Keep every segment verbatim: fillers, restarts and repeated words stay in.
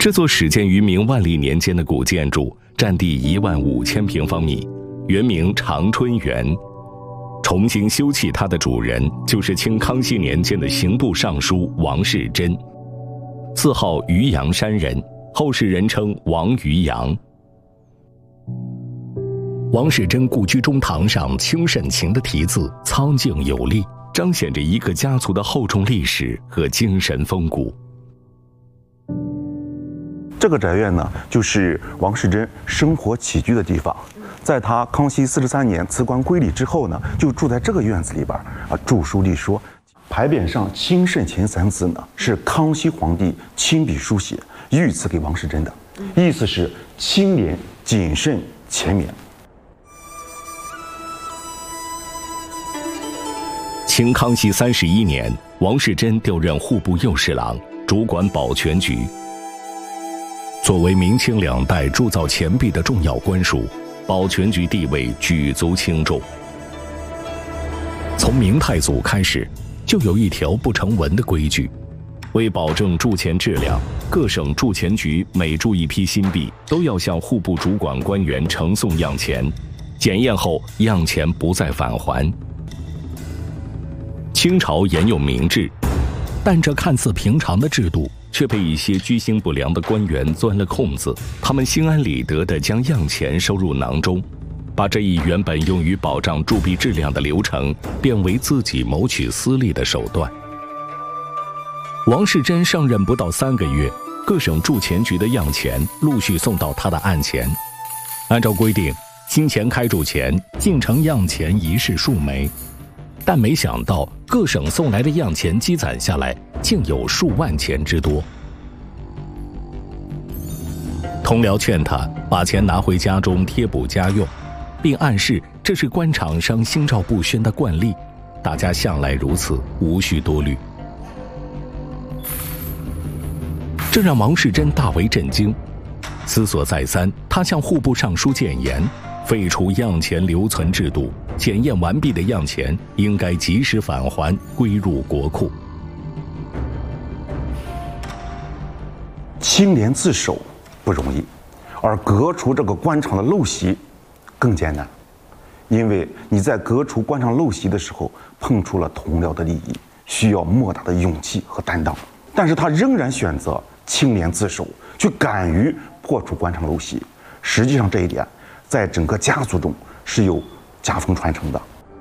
这座始建于明万历年间的古建筑，占地一万五千平方米，原名长春园。重新修葺它的主人就是清康熙年间的刑部尚书王士祯，自号渔阳山人，后世人称王渔阳。王士祯故居中堂上清慎晴的题字苍劲有力，彰显着一个家族的厚重历史和精神风骨。 这个宅院呢，就是王士祯生活起居的地方。在他康熙四十三年辞官归里之后呢，就住在这个院子里边啊。著书立说，牌匾上“清慎晴”三字呢，是康熙皇帝亲笔书写，御赐给王士祯的，意思是清廉、谨慎、勤勉。 清康熙三十一年，王士祯调任户部右侍郎，主管保全局。作为明清两代铸造钱币的重要官署，保全局地位举足轻重。从明太祖开始，就有一条不成文的规矩：为保证铸钱质量，各省铸钱局每铸一批新币，都要向户部主管官员呈送样钱，检验后样钱不再返还。清朝沿用明制，但这看似平常的制度却被一些居心不良的官员钻了空子，他们心安理得地将样钱收入囊中，把这一原本用于保障铸币质量的流程变为自己谋取私利的手段。王士祯上任不到三个月，各省铸钱局的样钱陆续送到他的案前。按照规定，新钱开铸前进呈样钱一式数枚，但没想到各省送来的样钱积攒下来竟有数万钱之多。同僚劝他把钱拿回家中贴补家用，并暗示这是官场上心照不宣的惯例，大家向来如此，无需多虑。这让王士祯大为震惊，思索再三，他向户部尚书谏言，废除样钱留存制度，检验完毕的样钱应该及时返还，归入国库。 清廉自守不容易，而革除这个官场的陋习更艰难，因为你在革除官场陋习的时候碰触了同僚的利益，需要莫大的勇气和担当。但是他仍然选择清廉自守，去敢于破除官场陋习。实际上这一点在整个家族中是有家风传承的。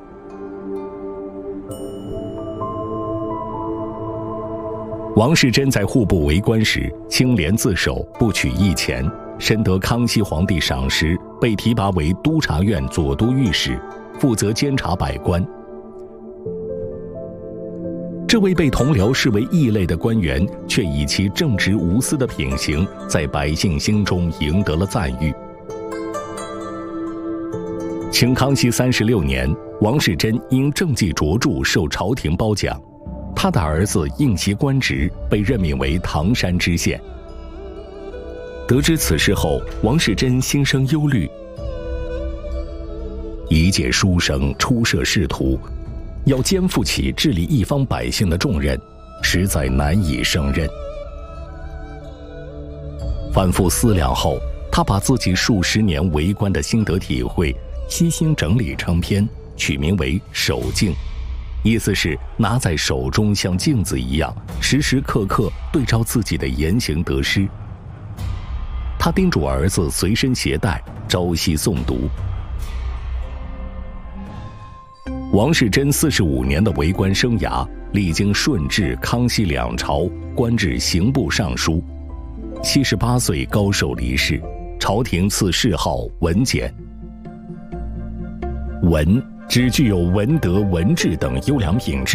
王士祯在户部为官时清廉自守，不取一钱，深得康熙皇帝赏识，被提拔为督察院左都御史，负责监察百官。这位被同僚视为异类的官员，却以其正直无私的品行，在百姓心中赢得了赞誉。清康熙三十六年，王士祯因政绩卓著受朝廷褒奖，他的儿子应袭官职，被任命为唐山知县。得知此事后，王士祯心生忧虑，一介书生出涉仕途，要肩负起治理一方百姓的重任，实在难以胜任。反复思量后，他把自己数十年为官的心得体会悉心整理成篇，取名为《守镜》，意思是拿在手中像镜子一样，时时刻刻对照自己的言行得失。他叮嘱儿子随身携带，朝夕诵读。王士祯四十五年的为官生涯，历经顺治、康熙两朝，官至刑部尚书。七十八岁高寿离世，朝廷赐谥号文简。文指具有文德、文治等优良品质。